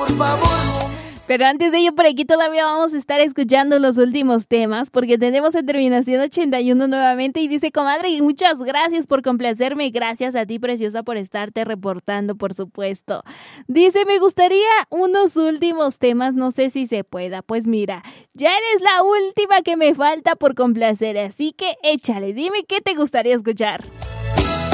Pero antes de ello, por aquí todavía vamos a estar escuchando los últimos temas, porque tenemos en terminación 81 nuevamente y dice: comadre, muchas gracias por complacerme, gracias a ti, preciosa, por estarte reportando, por supuesto. Dice: me gustaría unos últimos temas, no sé si se pueda. Pues mira, ya eres la última que me falta por complacer, así que échale, dime qué te gustaría escuchar.